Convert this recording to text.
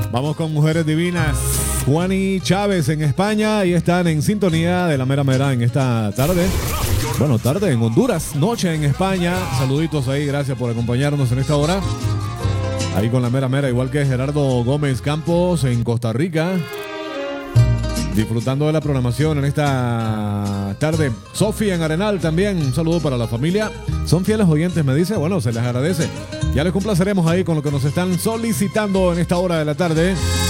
Vamos con Mujeres Divinas. Juani Chávez en España y están en sintonía de la mera mera en esta tarde. Bueno, tarde en Honduras, noche en España. Saluditos ahí, gracias por acompañarnos en esta hora. Ahí con la mera mera, igual que Gerardo Gómez Campos en Costa Rica. Disfrutando de la programación en esta tarde. Sofía en Arenal también, un saludo para la familia. Son fieles oyentes, me dice. Bueno, se les agradece. Ya les complaceremos ahí con lo que nos están solicitando en esta hora de la tarde.